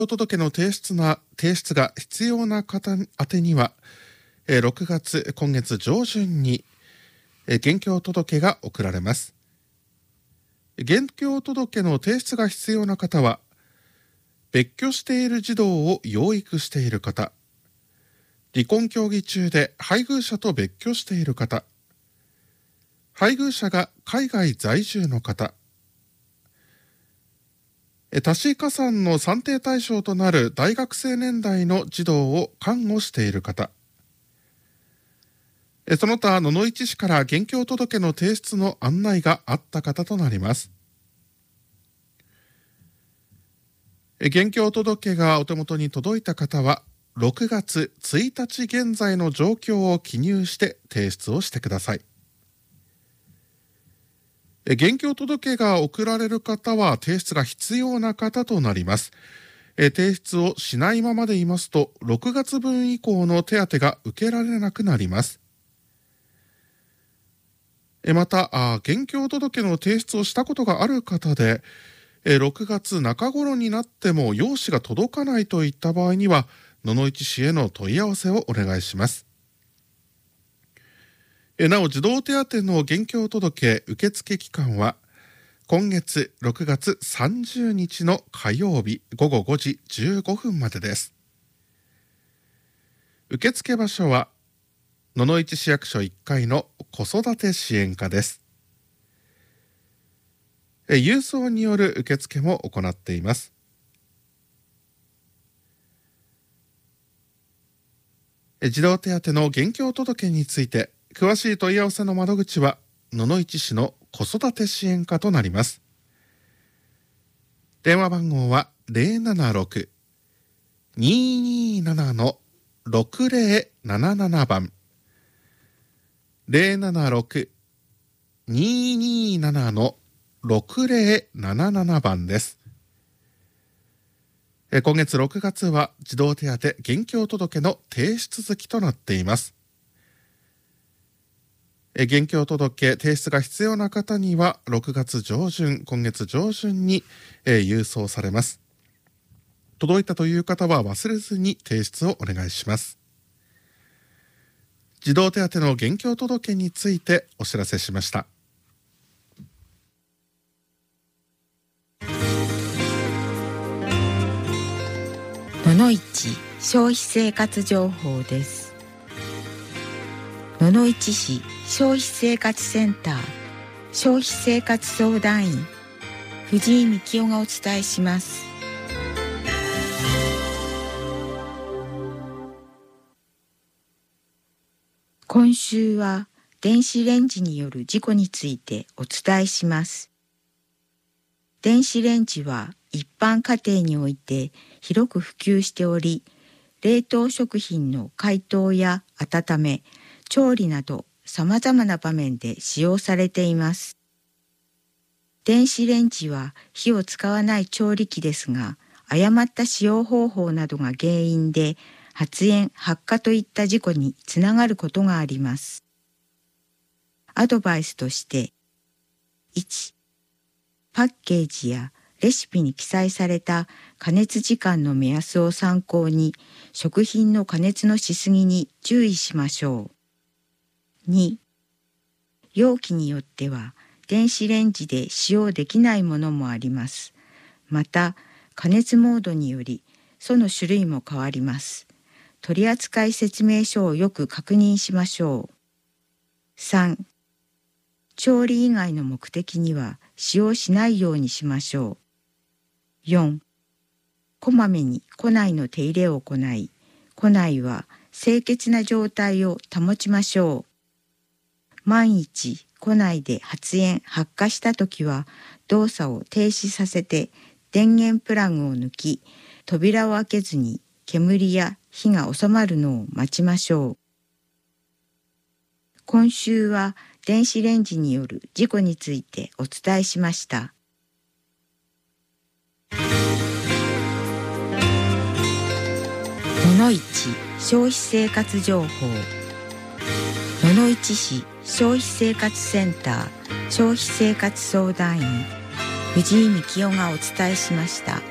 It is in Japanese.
届の提出が必要な方宛てには、今月上旬に現況届が送られます。現況届の提出が必要な方は、別居している児童を養育している方、離婚協議中で配偶者と別居している方、配偶者が海外在住の方、多子加算の算定対象となる大学生年代の児童を看護している方、その他野々市市から現況届の提出の案内があった方となります。現況届がお手元に届いた方は、6月1日現在の状況を記入して提出をしてください。現況届が送られる方は提出が必要な方となります。提出をしないままでいますと、6月分以降の手当が受けられなくなります。また、現況届の提出をしたことがある方で、6月中頃になっても用紙が届かないといった場合には、野々市市への問い合わせをお願いします。なお、児童手当の現況届受付期間は、今月6月30日の火曜日午後5時15分までです。受付場所は、野々市市役所1階の子育て支援課です。郵送による受付も行っています。児童手当の現況届について詳しい問い合わせの窓口は野々市市の子育て支援課となります。電話番号は 076-227-6077 番 076-227-6077 番です。今月6月は児童手当現況届の提出月となっています。現況届提出が必要な方には6月上旬、今月上旬に郵送されます。届いたという方は忘れずに提出をお願いします。児童手当の現況届についてお知らせしました。 野々市消費生活情報です。野々市市消費生活センター消費生活相談員藤井幹夫がお伝えします。今週は電子レンジによる事故についてお伝えします。電子レンジは一般家庭において広く普及しており、冷凍食品の解凍や温め、調理など様々な場面で使用されています。電子レンジは火を使わない調理器ですが、誤った使用方法などが原因で発煙・発火といった事故につながることがあります。アドバイスとして、1、パッケージやレシピに記載された加熱時間の目安を参考に、食品の加熱のしすぎに注意しましょう。2、容器によっては電子レンジで使用できないものもあります。また、加熱モードにより、その種類も変わります。取扱説明書をよく確認しましょう。3、調理以外の目的には使用しないようにしましょう。4、こまめに庫内の手入れを行い、庫内は清潔な状態を保ちましょう。万一、庫内で発煙・発火したときは、動作を停止させて、電源プラグを抜き、扉を開けずに煙や火が収まるのを待ちましょう。今週は電子レンジによる事故についてお伝えしました。野々市消費生活情報。野々市市消費生活センター消費生活相談員藤井幹夫がお伝えしました。